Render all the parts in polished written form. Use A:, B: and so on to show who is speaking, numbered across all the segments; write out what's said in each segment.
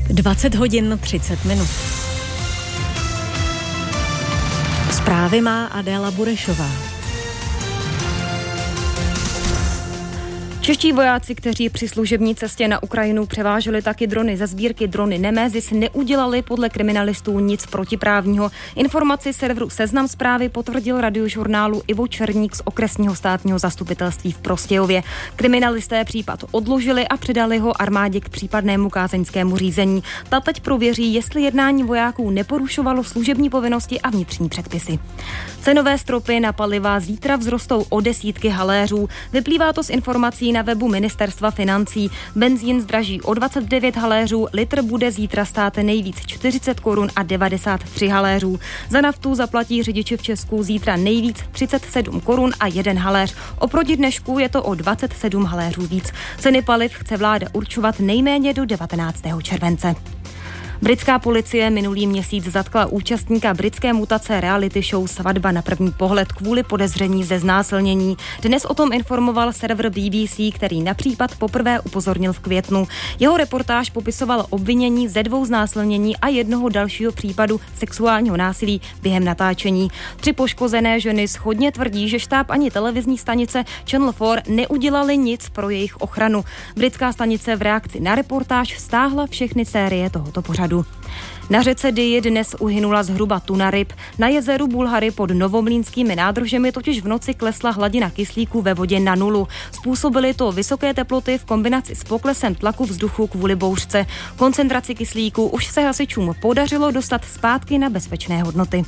A: 20 hodin 30 minut. Zprávy má Adéla Burešová.
B: Čeští vojáci, kteří při služební cestě na Ukrajinu převáželi taky drony ze sbírky Drony Nemesis, neudělali podle kriminalistů nic protiprávního. Informaci serveru Seznam Zprávy potvrdil Radiožurnálu Ivo Černík z okresního státního zastupitelství v Prostějově. Kriminalisté případ odložili a předali ho armádě k případnému kázeňskému řízení. Ta teď prověří, jestli jednání vojáků neporušovalo služební povinnosti a vnitřní předpisy. Cenové stropy na paliva zítra vzrostou o desítky haléřů. Vyplývá to z informací na webu Ministerstva financí. Benzín zdraží o 29 haléřů, litr bude zítra stát nejvíc 40 korun a 93 haléřů. Za naftu zaplatí řidiči v Česku zítra nejvíc 37 korun a 1 haléř. Oproti dnešku je to o 27 haléřů víc. Ceny paliv chce vláda určovat nejméně do 19. července. Britská policie minulý měsíc zatkla účastníka britské mutace reality show Svatba na první pohled kvůli podezření ze znásilnění. Dnes o tom informoval server BBC, který na případ poprvé upozornil v květnu. Jeho reportáž popisoval obvinění ze 2 znásilnění a jednoho dalšího případu sexuálního násilí během natáčení. 3 poškozené ženy shodně tvrdí, že štáb ani televizní stanice Channel 4 neudělali nic pro jejich ochranu. Britská stanice v reakci na reportáž stáhla všechny série tohoto pořadu. Na řece Dyji dnes uhynula zhruba tuna ryb. Na jezeru Bulhary pod Novomlýnskými nádržemi totiž v noci klesla hladina kyslíku ve vodě na 0. Způsobily to vysoké teploty v kombinaci s poklesem tlaku vzduchu kvůli bouřce. Koncentraci kyslíku už se hasičům podařilo dostat zpátky na bezpečné hodnoty.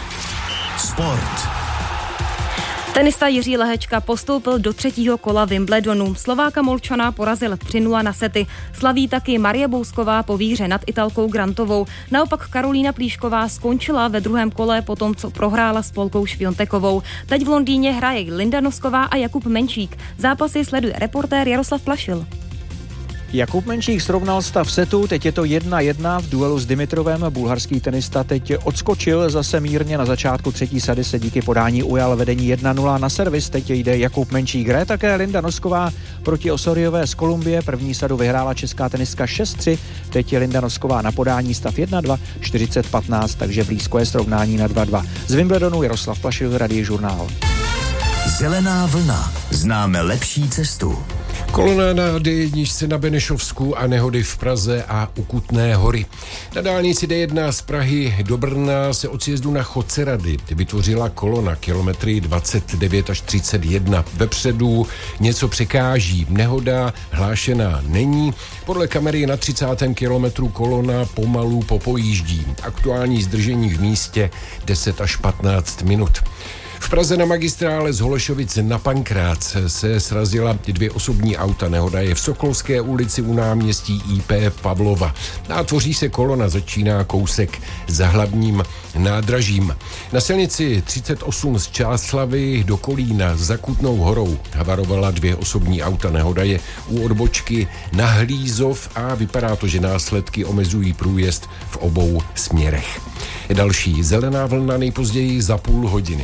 C: Sport.
B: Tenista Jiří Lehečka postoupil do 3. kola Wimbledonu. Slováka Molčana porazil 3-0 na sety. Slaví taky Marie Bousková po výhře nad Italkou Grantovou. Naopak Karolína Plíšková skončila ve 2. kole po tom, co prohrála s Polkou Šviontekovou. Teď v Londýně hraje Linda Nosková a Jakub Menčík. Zápasy sleduje reportér Jaroslav Plašil.
D: Jakub Menčík srovnal stav setu, teď je to 1-1 v duelu s Dimitrovem. Bulharský tenista teď odskočil zase mírně, na začátku 3. sady se díky podání ujal vedení 1-0 na servis. Teď jde Jakub Menčík, hraje také Linda Nosková proti Osoriové z Kolumbie. První sadu vyhrála česká tenistka 6-3, teď je Linda Nosková na podání, stav 1-2, 40-15, takže blízko je srovnání na 2-2. Z Wimbledonu Jaroslav Plašil, Radiožurnál.
C: Zelená vlna. Známe lepší cestu.
E: Kolona na D1 na Benešovsku a nehody v Praze a u Kutné Hory. Na dálnici D1 z Prahy do Brna se od sjezdu na Chodcerady vytvořila kolona kilometry 29 až 31. Vepředu něco překáží. Nehoda hlášená není. Podle kamery na 30. kilometru kolona pomalu popojíždí. Aktuální zdržení v místě 10 až 15 minut. V Praze na magistrále z Holešovic na Pankrác se srazila 2 osobní auta. Nehoda je v Sokolské ulici u náměstí IP Pavlova. A tvoří se kolona, začíná kousek za hlavním nádražím. Na silnici 38 z Čáslavi do Kolína za Kutnou Horou havarovala 2 osobní auta. Nehoda je u odbočky na Hlízov a vypadá to, že následky omezují průjezd v obou směrech. Další zelená vlna nejpozději za půl hodiny.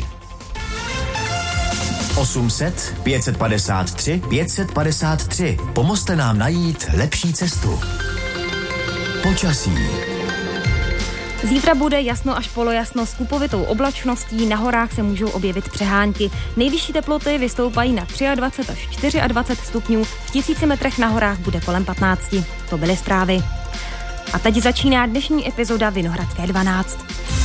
C: 800 553 553. Pomozte nám najít lepší cestu. Počasí.
B: Zítra bude jasno až polojasno s kupovitou oblačností, na horách se můžou objevit přehánky. Nejvyšší teploty vystoupají na 23 až 24 stupňů, v 1000 metrech na horách bude kolem 15. To byly zprávy. A teď začíná dnešní epizoda Vinohradské 12.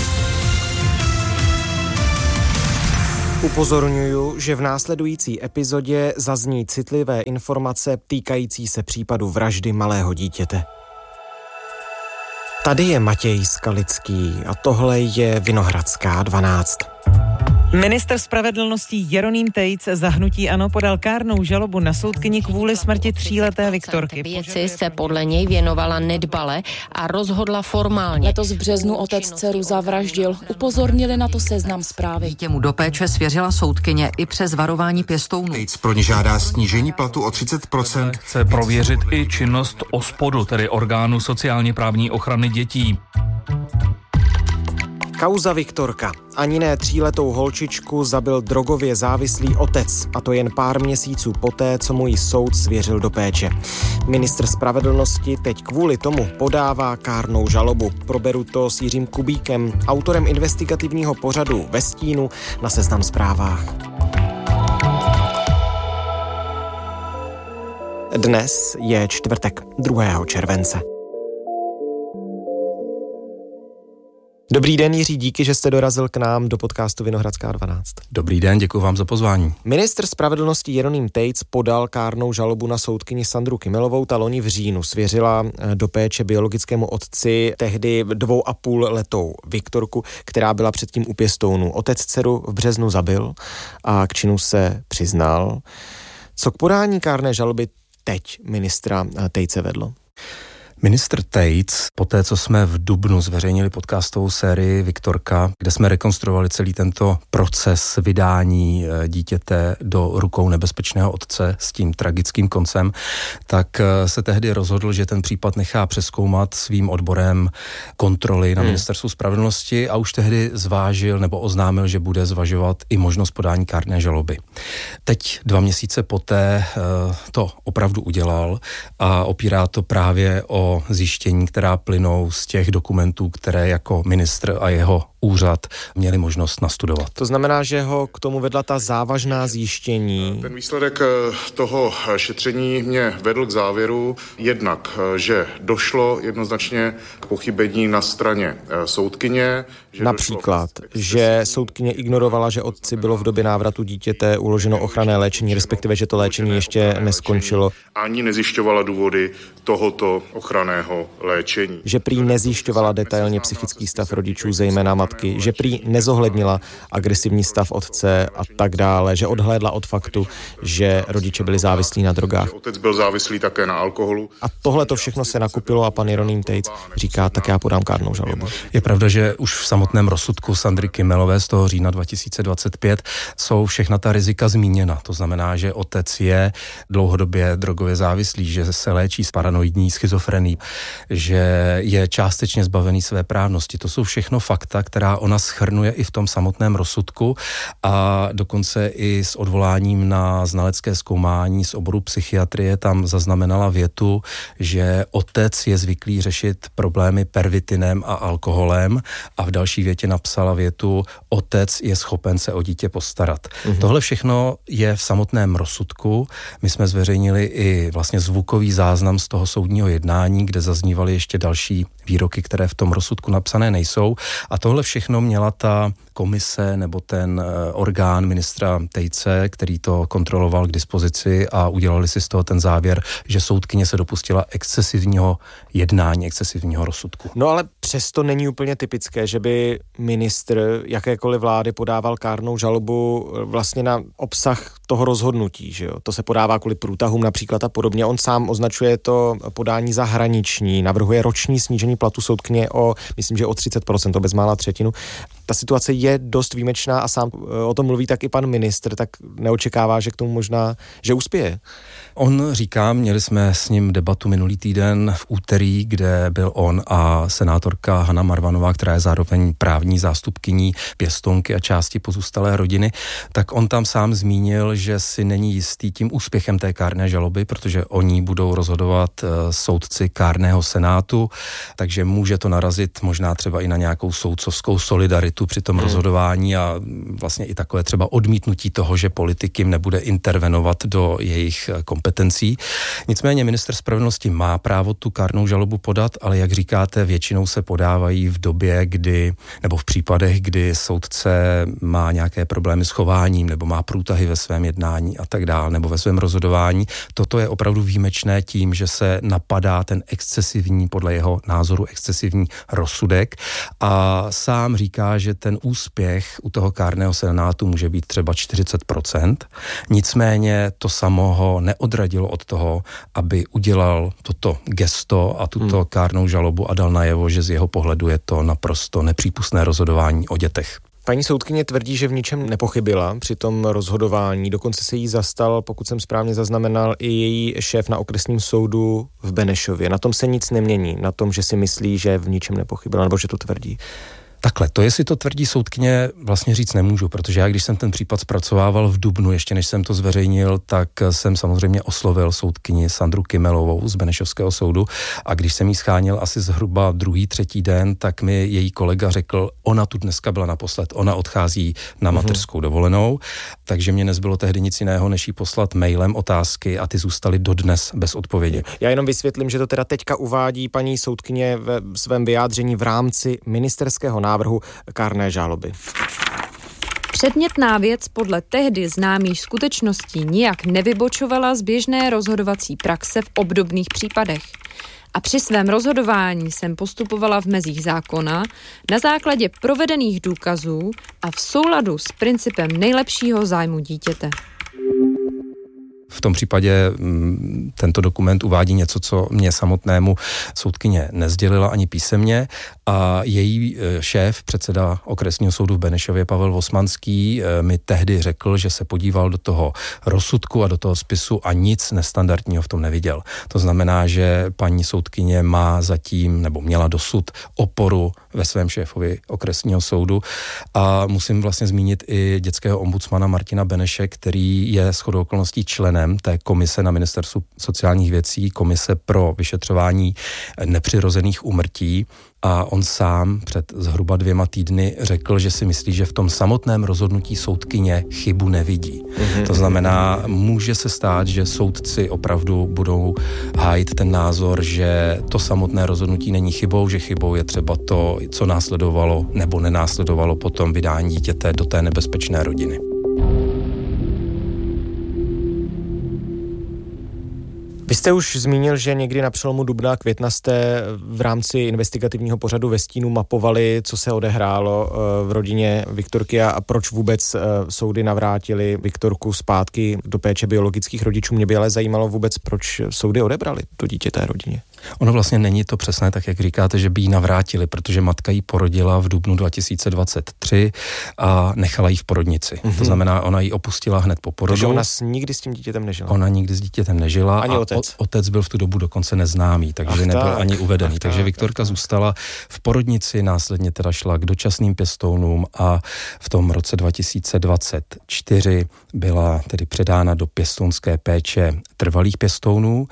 F: Upozorňuju, že v následující epizodě zazní citlivé informace týkající se případu vraždy malého dítěte. Tady je Matěj Skalický a tohle je Vinohradská 12.
G: Ministr spravedlnosti Jeroným Tejc za hnutí ANO podal kárnou žalobu na soudkyni kvůli smrti 3leté Viktorky.
H: Věci se podle něj věnovala nedbale a rozhodla formálně.
I: Letos v březnu otec dceru zavraždil. Upozornili na to Seznam Zprávy.
J: Dítě mu do péče svěřila soudkyně i přes varování pěstounů.
K: Tejc pro ně žádá snížení platu o 30%.
L: Chce prověřit i činnost OSPODu, tedy orgánu sociálně právní ochrany dětí.
F: Kauza Viktorka. Ani ne 3letou holčičku zabil drogově závislý otec, a to jen pár měsíců poté, co mu ji soud svěřil do péče. Ministr spravedlnosti teď kvůli tomu podává kárnou žalobu. Proberu to s Jiřím Kubíkem, autorem investigativního pořadu Ve stínu na Seznam Zprávách. Dnes je čtvrtek, 2. července. Dobrý den, Jiří, díky, že jste dorazil k nám do podcastu Vinohradská 12.
M: Dobrý den, děkuji vám za pozvání.
F: Ministr spravedlnosti Jeroným Tejc podal kárnou žalobu na soudkyni Sandru Kymelovou. Ta loni v říjnu svěřila do péče biologickému otci tehdy 2,5letou Viktorku, která byla předtím u pěstounů. Otec dceru v březnu zabil a k činu se přiznal. Co k podání kárné žaloby teď ministra Tejce vedlo?
M: Ministr Tejc, poté co jsme v dubnu zveřejnili podcastovou sérii Viktorka, kde jsme rekonstruovali celý tento proces vydání dítěte do rukou nebezpečného otce s tím tragickým koncem, tak se tehdy rozhodl, že ten případ nechá přezkoumat svým odborem kontroly na Ministerstvu spravedlnosti a už tehdy zvážil nebo oznámil, že bude zvažovat i možnost podání kárné žaloby. Teď 2 měsíce poté to opravdu udělal a opírá to právě o zjištění, která plynou z těch dokumentů, které jako ministr a jeho úřad měli možnost nastudovat.
F: To znamená, že ho k tomu vedla ta závažná zjištění.
N: Ten výsledek toho šetření mě vedl k závěru jednak, že došlo jednoznačně k pochybení na straně soudkyně.
F: Například, že soudkyně ignorovala, že otci bylo v době návratu dítěte uloženo ochranné léčení, respektive, že to léčení ještě neskončilo.
N: Ani nezjišťovala důvody tohoto ochranného léčení.
F: Že prý nezjišťovala detailně psychický stav rodičů, zejména matky, že prý nezohlednila agresivní stav otce a tak dále, že odhlédla od faktu, že rodiče byli závislí na drogách.
N: Otec byl závislý také na alkoholu.
F: A tohle to všechno se nakupilo a pan Jeroným Tejc říká, tak já podám kárnou žalobu.
M: Je pravda, že už v samotném rozsudku Sandry Kymelové z toho října 2025 jsou všechna ta rizika zmíněna. To znamená, že otec je dlouhodobě drogově závislý, že se léčí s paranoidní schizofrenií, že je částečně zbavený své právnosti. To jsou všechno fakta, která ona shrnuje i v tom samotném rozsudku a dokonce i s odvoláním na znalecké zkoumání z oboru psychiatrie tam zaznamenala větu, že otec je zvyklý řešit problémy pervitinem a alkoholem a v další větě napsala větu, otec je schopen se o dítě postarat. Tohle všechno je v samotném rozsudku. My jsme zveřejnili i vlastně zvukový záznam z toho soudního jednání, kde zaznívaly ještě další výroky, které v tom rozsudku napsané nejsou. A tohle všechno měla ta komise nebo ten orgán ministra Tejce, který to kontroloval, k dispozici a udělali si z toho ten závěr, že soudkyně se dopustila excesivního jednání, excesivního rozsudku.
F: No ale přesto není úplně typické, že by ministr jakékoliv vlády podával kárnou žalobu vlastně na obsah toho rozhodnutí, že jo? To se podává kvůli průtahům například a podobně. On sám označuje to podání za hraniční, navrhuje roční snížení platu soudkyně o, myslím, že o 30%, o bezmála třetinu. Ta situace je dost výjimečná a sám o tom mluví tak i pan ministr, tak neočekává, že k tomu možná, že uspěje.
M: On říká, měli jsme s ním debatu minulý týden v úterý, kde byl on a senátorka Hana Marvanová, která je zároveň právní zástupkyní pěstounky a části pozůstalé rodiny, tak on tam sám zmínil, že si není jistý tím úspěchem té kárné žaloby, protože oni budou rozhodovat soudci kárného senátu, takže může to narazit možná třeba i na nějakou soudcovskou solidaritu při tom rozhodování a vlastně i takové třeba odmítnutí toho, že politik jim nebude intervenovat do jejich kompetencí. Nicméně ministr spravedlnosti má právo tu kárnou žalobu podat, ale jak říkáte, většinou se podávají v době, kdy, nebo v případech, kdy soudce má nějaké problémy s chováním, nebo má průtahy ve svém jednání a tak dále, nebo ve svém rozhodování. Toto je opravdu výjimečné tím, že se napadá ten excesivní, podle jeho názoru excesivní rozsudek a sám říká, že ten úspěch u toho kárného senátu může být třeba 40%. Nicméně to samo ho neodradilo od toho, aby udělal toto gesto a tuto kárnou žalobu a dal najevo, že z jeho pohledu je to naprosto nepřípustné rozhodování o dětech.
F: Paní soudkyně tvrdí, že v ničem nepochybila při tom rozhodování. Dokonce se jí zastal, pokud jsem správně zaznamenal, i její šéf na okresním soudu v Benešově. Na tom se nic nemění, na tom, že si myslí, že v ničem nepochybila, nebo že to tvrdí.
M: Takhle, to jestli to tvrdí soudkyně, vlastně říct nemůžu, protože já, když jsem ten případ zpracovával v dubnu, ještě než jsem to zveřejnil, tak jsem samozřejmě oslovil soudkyni Sandru Kymelovou z Benešovského soudu a když jsem jí schánil asi zhruba 2., 3. den, tak mi její kolega řekl, ona tu dneska byla naposled, ona odchází na mateřskou dovolenou, takže mě nezbylo tehdy nic jiného, než jí poslat mailem otázky a ty zůstaly dodnes bez odpovědi.
F: Já jenom vysvětlím, že to teda teďka uvádí paní soudkyně ve svém vyjádření v rámci ministerského návrhu kárné žaloby.
O: Předmětná věc podle tehdy známých skutečností nijak nevybočovala z běžné rozhodovací praxe v obdobných případech. A při svém rozhodování jsem postupovala v mezích zákona na základě provedených důkazů a v souladu s principem nejlepšího zájmu dítěte.
M: V tom případě tento dokument uvádí něco, co mě samotnému soudkyně nesdělila ani písemně a její šéf, předseda okresního soudu v Benešově Pavel Vosmanský, mi tehdy řekl, že se podíval do toho rozsudku a do toho spisu a nic nestandardního v tom neviděl. To znamená, že paní soudkyně má zatím, nebo měla dosud oporu ve svém šéfovi okresního soudu a musím vlastně zmínit i dětského ombudsmana Martina Beneše, který je shodou okolností členem té komise na Ministerstvu sociálních věcí, komise pro vyšetřování nepřirozených úmrtí a on sám před zhruba 2 týdny řekl, že si myslí, že v tom samotném rozhodnutí soudkyně chybu nevidí. To znamená, může se stát, že soudci opravdu budou hájit ten názor, že to samotné rozhodnutí není chybou, že chybou je třeba to, co následovalo nebo nenásledovalo potom vydání dítěte do té nebezpečné rodiny.
F: Vy jste už zmínil, že někdy na přelomu dubna a května jste v rámci investigativního pořadu Ve stínu mapovali, co se odehrálo v rodině Viktorky a proč vůbec soudy navrátily Viktorku zpátky do péče biologických rodičů. Mě by ale zajímalo vůbec, proč soudy odebrali to dítě té rodině.
M: Ono vlastně není to přesné, tak jak říkáte, že by ji navrátili, protože matka ji porodila v dubnu 2023 a nechala ji v porodnici. To znamená, ona ji opustila hned po porodu.
F: Takže ona nikdy s tím dítětem nežila?
M: Ona nikdy s dítětem nežila.
F: Ani
M: a
F: otec?
M: Otec byl v tu dobu dokonce neznámý, takže nebyl ani uvedený. Takže Viktorka zůstala v porodnici, následně teda šla k dočasným pěstounům a v tom roce 2024 byla tedy předána do pěstounské péče trvalých pěstounů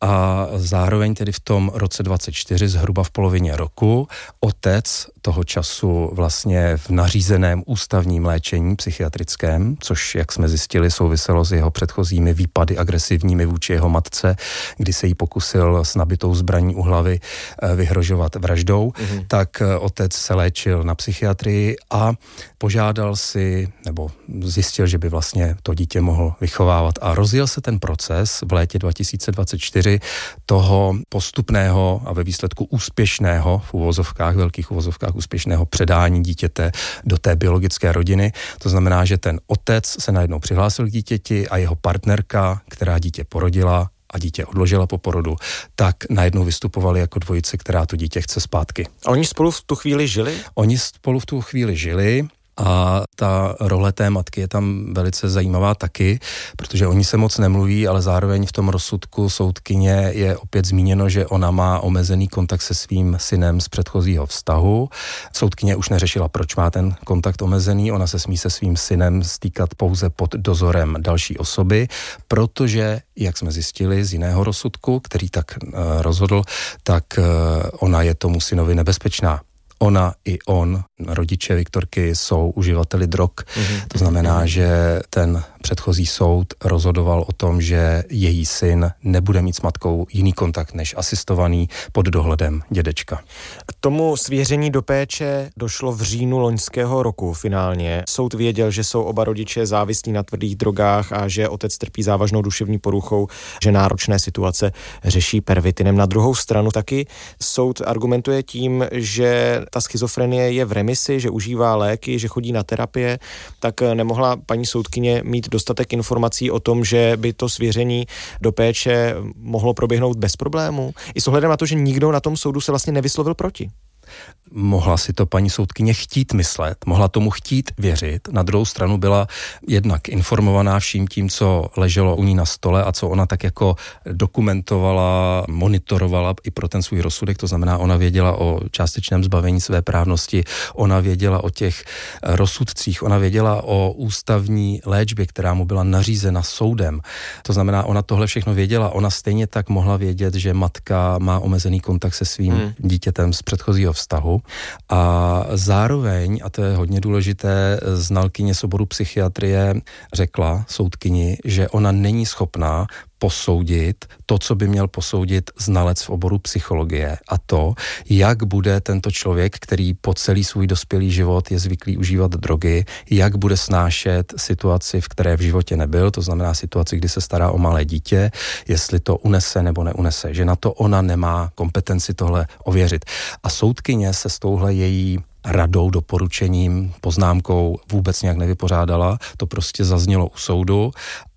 M: a zároveň tedy v tom roce 24, zhruba v polovině roku, otec toho času vlastně v nařízeném ústavním léčení psychiatrickém, což, jak jsme zjistili, souviselo s jeho předchozími výpady agresivními vůči jeho matce, kdy se jí pokusil s nabitou zbraní u hlavy vyhrožovat vraždou, tak otec se léčil na psychiatrii a požádal si, nebo zjistil, že by vlastně to dítě mohl vychovávat a rozjel se ten proces v létě 2024 toho postupného a ve výsledku úspěšného, v uvozovkách, velkých uvozovkách úspěšného předání dítěte do té biologické rodiny. To znamená, že ten otec se najednou přihlásil k dítěti a jeho partnerka, která dítě porodila a dítě odložila po porodu, tak najednou vystupovali jako dvojice, která to dítě chce zpátky.
F: A oni spolu v tu chvíli žili?
M: Oni spolu v tu chvíli žili. A ta role té matky je tam velice zajímavá taky, protože oni se moc nemluví, ale zároveň v tom rozsudku soudkyně je opět zmíněno, že ona má omezený kontakt se svým synem z předchozího vztahu. Soudkyně už neřešila, proč má ten kontakt omezený, ona se smí se svým synem stýkat pouze pod dozorem další osoby, protože, jak jsme zjistili z jiného rozsudku, který tak rozhodl, tak ona je tomu synovi nebezpečná. Ona i on, rodiče Viktorky, jsou uživateli drog. To znamená, že ten předchozí soud rozhodoval o tom, že její syn nebude mít s matkou jiný kontakt než asistovaný pod dohledem dědečka.
F: K tomu svěření do péče došlo v říjnu loňského roku finálně. Soud věděl, že jsou oba rodiče závislí na tvrdých drogách a že otec trpí závažnou duševní poruchou, že náročné situace řeší pervitinem. Na druhou stranu taky soud argumentuje tím, že ta schizofrenie je v remisi, že užívá léky, že chodí na terapie, tak nemohla paní soudkyně mít dostatek informací o tom, že by to svěření do péče mohlo proběhnout bez problémů. I s ohledem na to, že nikdo na tom soudu se vlastně nevyslovil proti.
M: Mohla si to paní soudkyně chtít myslet, mohla tomu chtít věřit. Na druhou stranu byla jednak informovaná vším tím, co leželo u ní na stole a co ona tak jako dokumentovala, monitorovala i pro ten svůj rozsudek. To znamená, ona věděla o částečném zbavení své právnosti, ona věděla o těch rozsudcích, ona věděla o ústavní léčbě, která mu byla nařízena soudem. To znamená, ona tohle všechno věděla. Ona stejně tak mohla vědět, že matka má omezený kontakt se svým dítětem z předchozího vztahu. A zároveň, a to je hodně důležité, znalkyně z oboru psychiatrie řekla soudkyni, že ona není schopná posoudit to, co by měl posoudit znalec v oboru psychologie, a to, jak bude tento člověk, který po celý svůj dospělý život je zvyklý užívat drogy, jak bude snášet situaci, v které v životě nebyl, to znamená situaci, kdy se stará o malé dítě, jestli to unese nebo neunese, že na to ona nemá kompetenci tohle ověřit. A soudkyně se s touhle její radou, doporučením, poznámkou vůbec nějak nevypořádala. To prostě zaznělo u soudu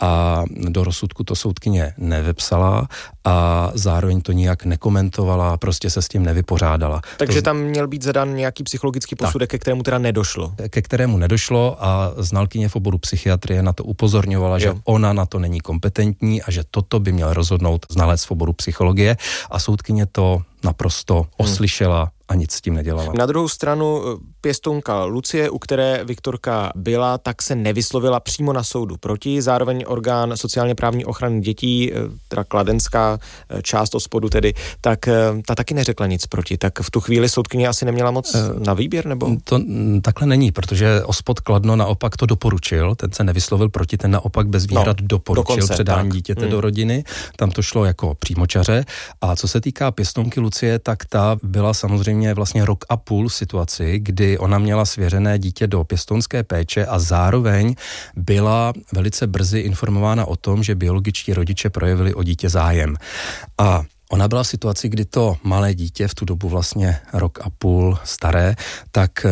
M: a do rozsudku to soudkyně nevepsala a zároveň to nijak nekomentovala, prostě se s tím nevypořádala.
F: Takže tam měl být zadán nějaký psychologický posudek, ke kterému teda nedošlo.
M: Ke kterému nedošlo a znalkyně v oboru psychiatrie na to upozorňovala, že ona na to není kompetentní a že toto by měl rozhodnout znalec v oboru psychologie a soudkyně to naprosto oslyšela a nic s tím nedělala.
F: Na druhou stranu pěstounka Lucie, u které Viktorka byla, tak se nevyslovila přímo na soudu proti. Zároveň orgán sociálně právní ochrany dětí, teda kladenská část OSPODu tedy, tak ta taky neřekla nic proti. Tak v tu chvíli soudkyně asi neměla moc na výběr, nebo?
M: To takhle není, protože OSPOD Kladno naopak to doporučil, ten se nevyslovil proti, ten naopak bez výhrad doporučil předání dítěte do rodiny. Tam to šlo jako přímočaře. A co se týká pěstounky Lucie, tak ta byla samozřejmě vlastně rok a půl v situaci, kdy ona měla svěřené dítě do pěstounské péče a zároveň byla velice brzy informována o tom, že biologičtí rodiče projevili o dítě zájem. A ona byla v situaci, kdy to malé dítě, v tu dobu vlastně rok a půl staré, tak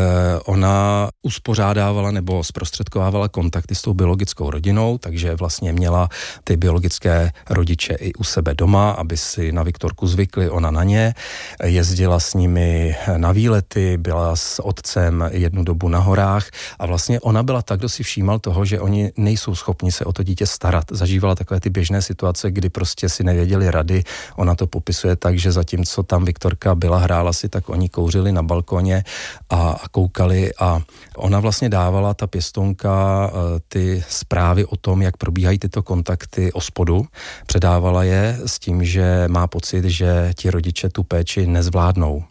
M: ona uspořádávala nebo zprostředkovávala kontakty s tou biologickou rodinou, takže vlastně měla ty biologické rodiče i u sebe doma, aby si na Viktorku zvykli, ona na ně. Jezdila s nimi na výlety, byla s otcem jednu dobu na horách a vlastně ona byla tak, kdo si všímal toho, že oni nejsou schopni se o to dítě starat. Zažívala takové ty běžné situace, kdy prostě si nevěděli rady. Ona to popisuje tak, že zatímco tam Viktorka byla, hrála si, tak oni kouřili na balkoně a koukali a ona vlastně dávala, ta pěstounka, ty zprávy o tom, jak probíhají tyto kontakty OSPODu, předávala je s tím, že má pocit, že ti rodiče tu péči nezvládnou.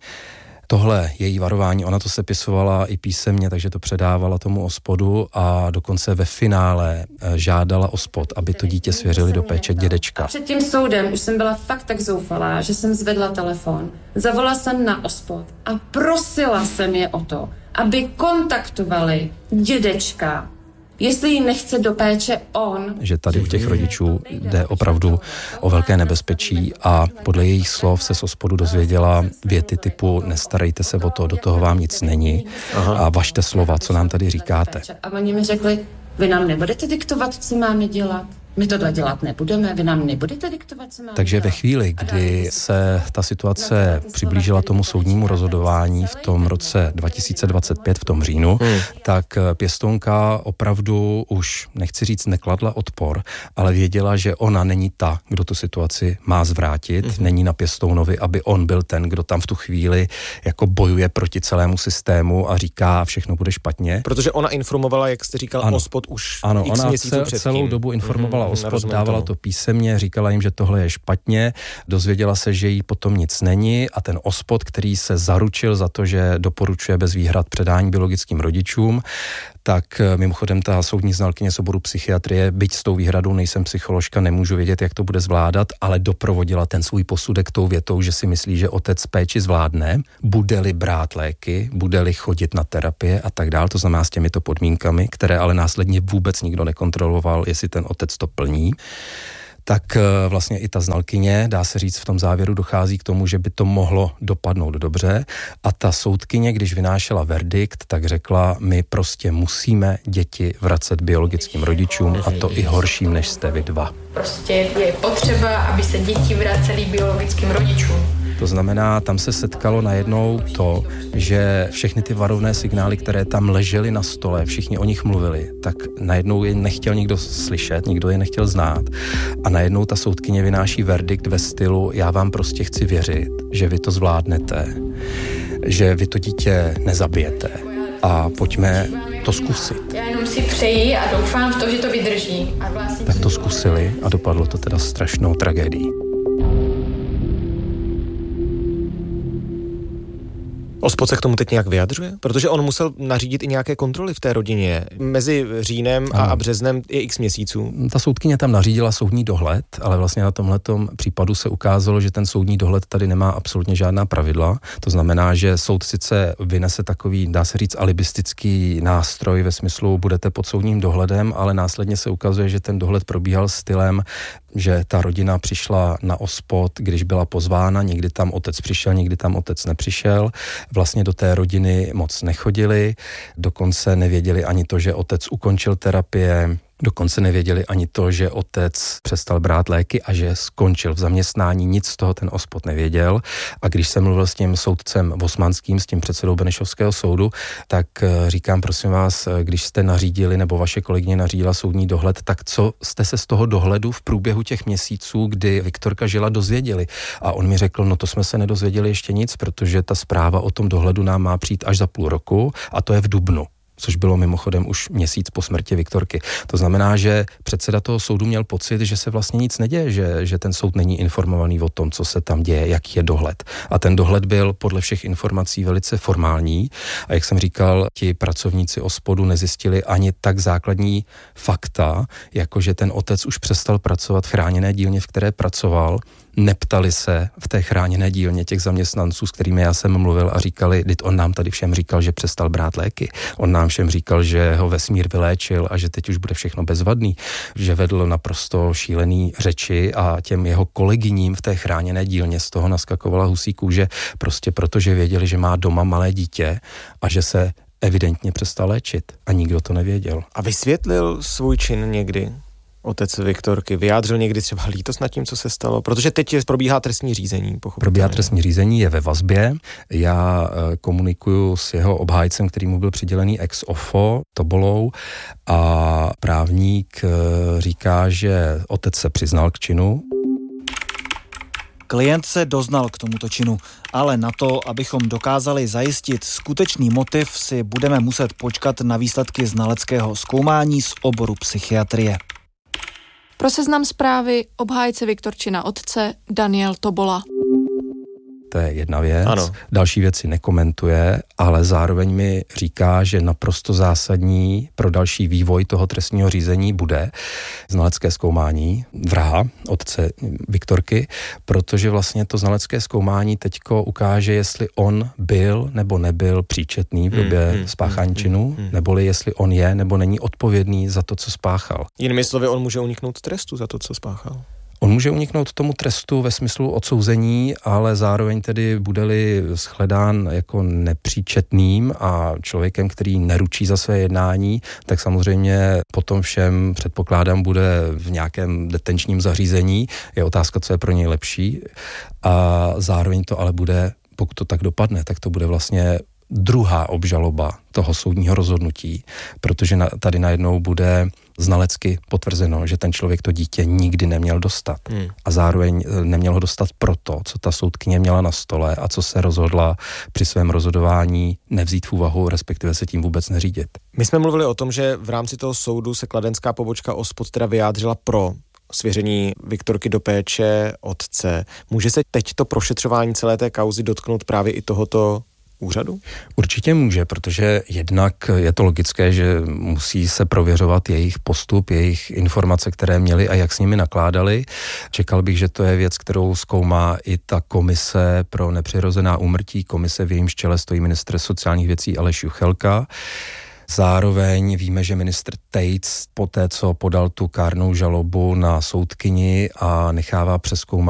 M: Tohle její varování, ona to sepisovala i písemně, takže to předávala tomu OSPODu a dokonce ve finále žádala OSPOD, aby to dítě svěřili do péče dědečka.
P: Před tím soudem už jsem byla fakt tak zoufalá, že jsem zvedla telefon, zavolala jsem na OSPOD a prosila jsem je o to, aby kontaktovali dědečka, jestli jí nechce do péče on.
M: Že tady u těch rodičů jde opravdu o velké nebezpečí a podle jejich slov se z OSPODu dozvěděla věty typu nestarejte se o to, do toho vám nic není a važte slova, co nám tady říkáte.
P: A oni mi řekli, vy nám nebudete diktovat, co máme dělat. My tohle dělat nebudeme, vy nám nebudete diktovat, co máme
M: Takže
P: dělat.
M: ve chvíli, kdy se ta situace přiblížila tomu soudnímu rozhodování v tom roce 2025, v tom říjnu, tak pěstounka opravdu už, nechci říct, nekladla odpor, ale věděla, že ona není ta, kdo tu situaci má zvrátit, není na pěstounovi, aby on byl ten, kdo tam v tu chvíli jako bojuje proti celému systému a říká, všechno bude špatně.
F: Protože ona informovala, jak jste říkal, OSPOD už x měsíců předtím.
M: Celou dobu informovala OSPOD, dávala to písemně, říkala jim, že tohle je špatně, dozvěděla se, že jí potom nic není a ten OSPOD, který se zaručil za to, že doporučuje bez výhrad předání biologickým rodičům, tak mimochodem ta soudní znalkyně z oboru psychiatrie, byť s tou výhradou nejsem psycholožka, nemůžu vědět, jak to bude zvládat, ale doprovodila ten svůj posudek tou větou, že si myslí, že otec péči zvládne, bude-li brát léky, bude-li chodit na terapie a tak dál, to znamená s těmito podmínkami, které ale následně vůbec nikdo nekontroloval, jestli ten otec to plní. Tak vlastně i ta znalkyně, dá se říct, v tom závěru dochází k tomu, že by to mohlo dopadnout dobře a ta soudkyně, když vynášela verdikt, tak řekla, my prostě musíme děti vracet biologickým rodičům a to i horším, než jste vy dva.
Q: Prostě je potřeba, aby se děti vracely biologickým rodičům.
M: To znamená, tam se setkalo najednou to, že všechny ty varovné signály, které tam ležely na stole, všichni o nich mluvili, tak najednou je nechtěl nikdo slyšet, nikdo je nechtěl znát a najednou ta soudkyně vynáší verdikt ve stylu: já vám prostě chci věřit, že vy to zvládnete, že vy to dítě nezabijete a pojďme to zkusit.
Q: Já jenom si přeji a doufám v to, že to vydrží.
M: Tak to zkusili a dopadlo to teda strašnou tragédií.
F: OSPOD se k tomu teď nějak vyjadřuje? Protože on musel nařídit i nějaké kontroly v té rodině. Mezi říjnem a březnem je x měsíců.
M: Ta soudkyně tam nařídila soudní dohled, ale vlastně na tomhletom případu se ukázalo, že ten soudní dohled tady nemá absolutně žádná pravidla. To znamená, že soud sice vynese takový, dá se říct, alibistický nástroj ve smyslu budete pod soudním dohledem, ale následně se ukazuje, že ten dohled probíhal stylem, že ta rodina přišla na OSPOD, když byla pozvána, někdy tam otec přišel, někdy tam otec nepřišel. Vlastně do té rodiny moc nechodili, dokonce nevěděli ani to, že otec ukončil terapie, dokonce nevěděli ani to, že otec přestal brát léky a že skončil v zaměstnání, nic z toho ten OSPOD nevěděl. A když jsem mluvil s tím soudcem Vosmanským, s tím předsedou Benešovského soudu, tak říkám, prosím vás, když jste nařídili, nebo vaše kolegyně nařídila soudní dohled, tak co jste se z toho dohledu v průběhu těch měsíců, kdy Viktorka žila, dozvěděli? A on mi řekl, no to jsme se nedozvěděli ještě nic, protože ta zpráva o tom dohledu nám má přijít až za půl roku a to je v dubnu, což bylo mimochodem už měsíc po smrti Viktorky. To znamená, že předseda toho soudu měl pocit, že se vlastně nic neděje, že ten soud není informovaný o tom, co se tam děje, jaký je dohled. A ten dohled byl podle všech informací velice formální a jak jsem říkal, ti pracovníci OSPODu nezjistili ani tak základní fakta, jako že ten otec už přestal pracovat v chráněné dílně, v které pracoval. Neptali se v té chráněné dílně těch zaměstnanců, s kterými já jsem mluvil a říkali, teď on nám tady všem říkal, že přestal brát léky. On nám všem říkal, že ho vesmír vyléčil a že teď už bude všechno bezvadný, že vedl naprosto šílený řeči a těm jeho kolegyním v té chráněné dílně z toho naskakovala husí kůže, prostě protože věděli, že má doma malé dítě a že se evidentně přestal léčit a nikdo to nevěděl.
F: A vysvětlil svůj čin někdy? Otec Viktorky vyjádřil někdy třeba lítost nad tím, co se stalo? Protože teď probíhá trestní řízení.
M: Probíhá trestní řízení, je ve vazbě. Já komunikuju s jeho obhájcem, který mu byl přidělený ex ofo, Tobolou, a právník říká, že otec se přiznal k činu.
R: Klient se doznal k tomuto činu, ale na to, abychom dokázali zajistit skutečný motiv, si budeme muset počkat na výsledky znaleckého zkoumání z oboru psychiatrie.
O: Pro Seznam Zprávy obhájce Viktorčina otce Daniel Tobola.
M: To je jedna věc.
F: Ano.
M: Další věci nekomentuje, ale zároveň mi říká, že naprosto zásadní pro další vývoj toho trestního řízení bude znalecké zkoumání vraha, otce Viktorky, protože vlastně to znalecké zkoumání teďko ukáže, jestli on byl nebo nebyl příčetný v době spáchání činu, neboli jestli on je nebo není odpovědný za to, co spáchal.
F: Jinými slovy, on může uniknout trestu za to, co spáchal.
M: On může uniknout tomu trestu ve smyslu odsouzení, ale zároveň tedy bude-li shledán jako nepříčetným a člověkem, který neručí za své jednání, tak samozřejmě potom všem, předpokládám, bude v nějakém detenčním zařízení. Je otázka, co je pro něj lepší. A zároveň to ale bude, pokud to tak dopadne, tak to bude vlastně druhá obžaloba toho soudního rozhodnutí, protože tady najednou bude znalecky potvrzeno, že ten člověk to dítě nikdy neměl dostat. A zároveň neměl ho dostat proto, co ta soudkyně měla na stole a co se rozhodla při svém rozhodování nevzít v úvahu, respektive se tím vůbec neřídit.
F: My jsme mluvili o tom, že v rámci toho soudu se kladenská pobočka OSPOD teda vyjádřila pro svěření Viktorky do péče otce. Může se teď to prošetřování celé té kauzy dotknout právě i tohoto úřadu?
M: Určitě může, protože jednak je to logické, že musí se prověřovat jejich postup, jejich informace, které měli a jak s nimi nakládali. Čekal bych, že to je věc, kterou zkoumá i ta komise pro nepřirozená úmrtí, komise, v jejímž čele stojí ministr sociálních věcí Aleš Juchelka. Zároveň víme, že ministr Tejc poté, co podal tu kárnou žalobu na soudkyni a nechává přezkoumat